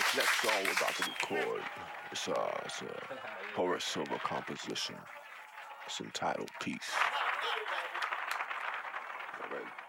Next song we're about to record it's a Horace Silver composition. It's entitled Peace. All right.